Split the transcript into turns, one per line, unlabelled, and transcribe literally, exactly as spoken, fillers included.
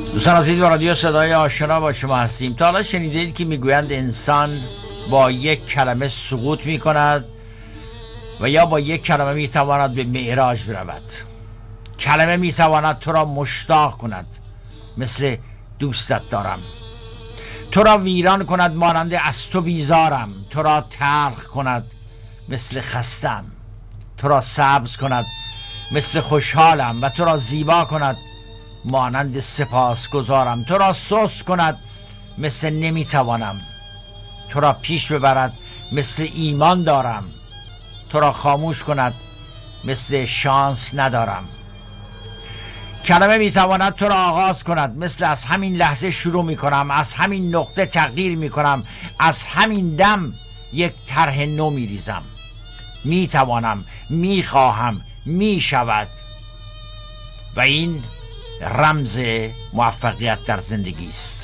دوستان عزیز، با رادیو صدای آشنا با شما هستیم. تا حالا شنیدید که میگویند انسان با یک کلمه سقوط میکند و یا با یک کلمه میتواند به معراج برود. کلمه میتواند تو را مشتاق کند، مثل دوستت دارم، تو را ویران کند مانند از تو بیزارم، تو را تلخ کند مثل خستم، تو را سبز کند مثل خوشحالم و تو را زیبا کند مانند سپاسگزارم، تو را سست کند مثل نمیتوانم، تو را پیش ببرد مثل ایمان دارم، تو را خاموش کند مثل شانس ندارم. کلمه میتواند تو را آغاز کند، مثل از همین لحظه شروع میکنم، از همین نقطه تغییر میکنم، از همین دم یک طرح نو میریزم، میتوانم، میخواهم، میشود. و این رمز موفقیت در زندگی است.